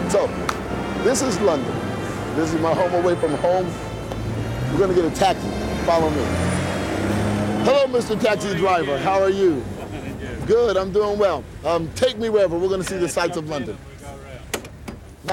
So, this is London. This is my home away from home. We're gonna get a taxi. Follow me. Hello, Mr. Taxi Driver. How are you? Good, I'm doing well. Take me wherever. We're gonna see the sights of London.